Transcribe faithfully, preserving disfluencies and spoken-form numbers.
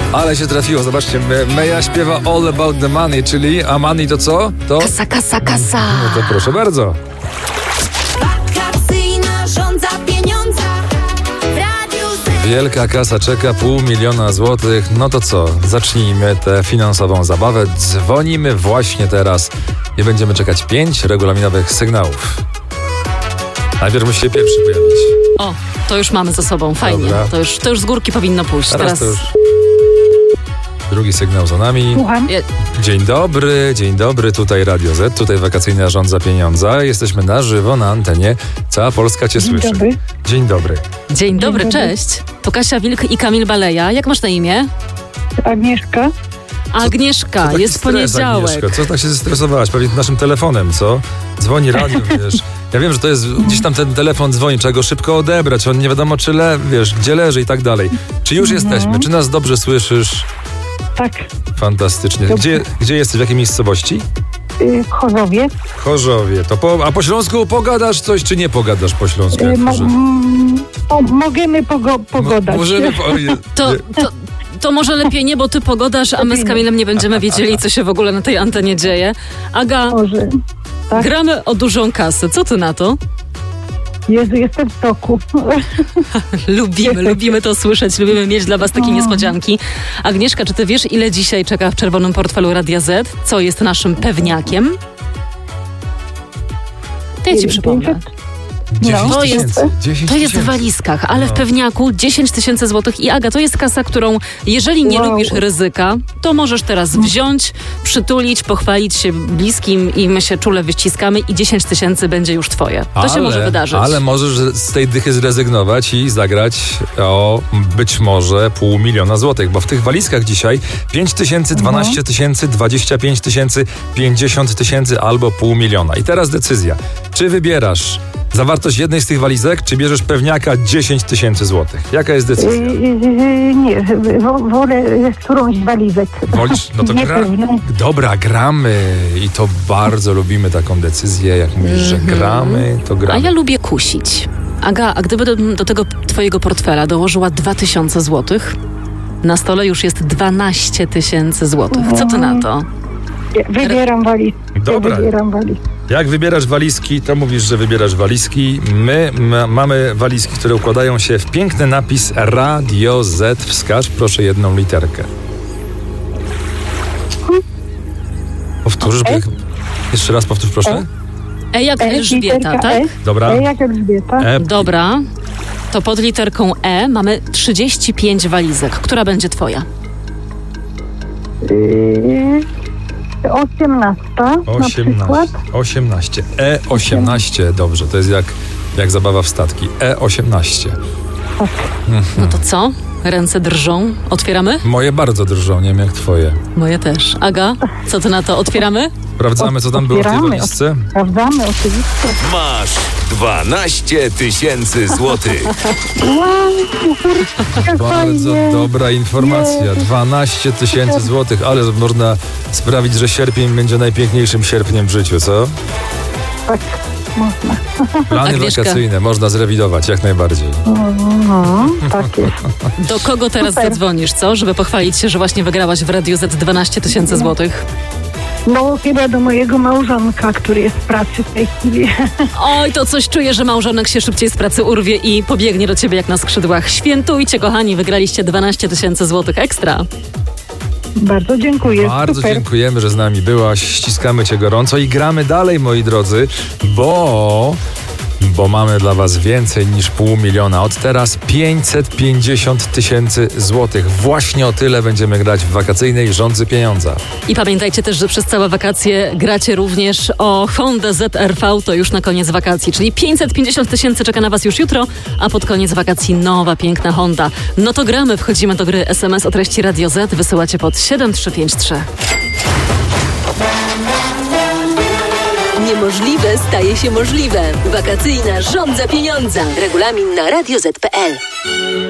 Ale się trafiło, zobaczcie, Meja śpiewa All About the Money, czyli a money to co? To... Kasa, kasa, kasa. No to proszę bardzo. Wakacyjna żądza pieniądza. W Radiu Z. Wielka kasa czeka, pół miliona złotych. No to co? Zacznijmy tę finansową zabawę. Dzwonimy właśnie teraz i będziemy czekać pięć regulaminowych sygnałów. Najpierw musi się pierwszy pojawić. O, to już mamy ze sobą, fajnie. Dobra. To już, to już z górki powinno pójść. Teraz, Teraz to już drugi sygnał za nami. Słucham. Je- Dzień dobry, dzień dobry, tutaj Radio Z, tutaj Wakacyjna Żądza Pieniądza. Jesteśmy na żywo na antenie. Cała Polska cię Dzień słyszy. dobry. Dzień dobry. Dzień dobry, dobry. cześć. To Kasia Wilk i Kamil Baleja. Jak masz na imię? Agnieszka. Agnieszka, Co taki jest stres, poniedziałek. Agnieszko? Co tak się zestresowałaś? Pewnie naszym telefonem, co? Dzwoni radio, wiesz. Ja wiem, że to jest, gdzieś tam ten telefon dzwoni, trzeba go szybko odebrać, on nie wiadomo czy le, wiesz, gdzie leży i tak dalej. Czy już jesteśmy? Czy nas dobrze słyszysz? Tak. Fantastycznie. Dobrze. Gdzie, gdzie jesteś? W jakiej miejscowości? Y, w Chorzowie. W Chorzowie. To po, a po śląsku pogadasz coś, czy nie pogadasz po śląsku? Y, jak mo, Chorzowie? mm, o, możemy pogo, pogodać. Mo- Możemy... Po, To, to, to może lepiej nie, bo ty pogodasz, a my z Kamilem nie będziemy wiedzieli, co się w ogóle na tej antenie dzieje. Aga, Może. Tak. gramy o dużą kasę. Co ty na to? Jezu, jestem w toku. Lubimy, lubimy to słyszeć, lubimy mieć dla was takie niespodzianki. Agnieszka, czy ty wiesz, ile dzisiaj czeka w czerwonym portfelu Radia Z? Co jest naszym pewniakiem? To ja ci przypomnę. dziesięć to jest- tysięcy. dziesięć To jest w tysięcy. walizkach, ale w No. pewniaku dziesięć tysięcy złotych. I Aga, to jest kasa, którą jeżeli nie Wow. lubisz ryzyka, to możesz teraz wziąć, przytulić, pochwalić się bliskim i my się czule wyściskamy i dziesięć tysięcy będzie już twoje. To się może wydarzyć. Ale możesz z tej dychy zrezygnować i zagrać o być może pół miliona złotych, bo w tych walizkach dzisiaj pięć tysięcy, dwanaście tysięcy, dwadzieścia pięć tysięcy, pięćdziesiąt tysięcy albo pół miliona. I teraz decyzja. Czy wybierasz zawartość jednej z tych walizek, czy bierzesz pewniaka dziesięć tysięcy złotych? Jaka jest Y, decyzja? y, nie, wo- wolę którąś z walizek. Wolisz? No to Nie gra... pewną. Dobra, gramy i to bardzo lubimy taką decyzję. Jak mówisz, że gramy, to A gramy. ja lubię kusić. Aga, a gdyby do, do tego twojego portfela dołożyła dwa tysiące złotych, na stole już jest dwanaście tysięcy złotych. Co ty na to? Ja Wybieram walizkę. Dobra. Wybieram walizkę. Jak wybierasz walizki, to mówisz, że wybierasz walizki. My ma, mamy walizki, które układają się w piękny napis Radio Z. Wskaż proszę jedną literkę. Powtórzysz? bo jak... Jeszcze raz powtórz proszę. E jak E, Elżbieta, literka tak? E. Dobra. E jak Elżbieta. E, Dobra. To pod literką E mamy trzydzieści pięć walizek. Która będzie twoja? Y, osiemnasta na przykład. osiemnaście. osiemnaście. E osiemnaście. Dobrze, to jest jak, jak zabawa w statki. E osiemnaście. No to co? Ręce drżą. Otwieramy? Moje bardzo drżą, nie wiem jak twoje. Moje też. Aga, co ty na to? Otwieramy? Sprawdzamy, co tam było w tej Otwieramy. walizce. Sprawdzamy oczywiście. Masz dwanaście tysięcy złotych. Wow, jak Bardzo fajnie. dobra informacja. dwanaście tysięcy złotych, ale można sprawić, że sierpień będzie najpiękniejszym sierpniem w życiu, co? Tak, można. Plany Agnieszka. wakacyjne można zrewidować jak najbardziej. No, tak jest. Do kogo teraz Super. zadzwonisz, co? Żeby pochwalić się, że właśnie wygrałaś w Radiu Z dwanaście tysięcy złotych. No chyba do mojego małżonka, który jest w pracy w tej chwili. Oj, to coś czuję, że małżonek się szybciej z pracy urwie i pobiegnie do ciebie jak na skrzydłach. Świętujcie, kochani, wygraliście dwanaście tysięcy złotych ekstra. Bardzo dziękuję. Bardzo Super. dziękujemy, że z nami byłaś. Ściskamy cię gorąco i gramy dalej, moi drodzy, bo... Bo mamy dla was więcej niż pół miliona. Od teraz pięćset pięćdziesiąt tysięcy złotych. Właśnie o tyle będziemy grać w wakacyjnej Żądzy Pieniądza. I pamiętajcie też, że przez całe wakacje gracie również o Honda Z R V, to już na koniec wakacji, czyli pięćset pięćdziesiąt tysięcy czeka na was już jutro, a pod koniec wakacji nowa, piękna Honda. No to gramy, wchodzimy do gry. S M S o treści Radio Z wysyłacie pod siedem trzy pięć trzy. Niemożliwe staje się możliwe. Wakacyjna Żądza Pieniądza. Regulamin na radio zet kropka pe el.